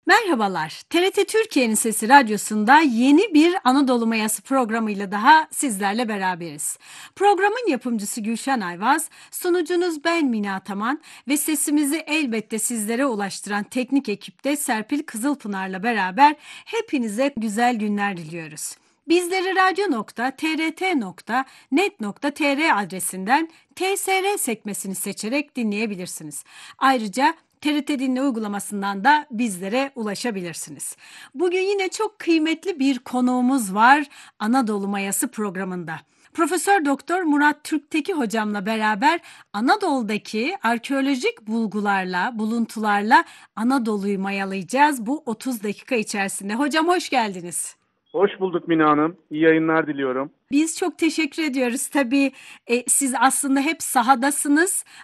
Merhabalar. TRT Türkiye'nin Sesi Radyosu'nda yeni bir Anadolu Mayası programıyla daha sizlerle beraberiz. Programın yapımcısı Gülşen Ayvaz, sunucunuz ben Mina Ataman ve sesimizi elbette sizlere ulaştıran teknik ekipte Serpil Kızılpınar'la beraber hepinize güzel günler diliyoruz. Bizleri radyo.trt.net.tr adresinden TSR sekmesini seçerek dinleyebilirsiniz. Ayrıca TRT Dinle uygulamasından da bizlere ulaşabilirsiniz. Bugün yine çok kıymetli bir konuğumuz var Anadolu Mayası programında. Profesör Doktor Murat Türkteki hocamla beraber Anadolu'daki arkeolojik buluntularla Anadolu'yu mayalayacağız bu 30 dakika içerisinde. Hocam hoş geldiniz. Hoş bulduk Mina Hanım. İyi yayınlar diliyorum. Biz çok teşekkür ediyoruz. Tabii siz aslında hep sahadasınız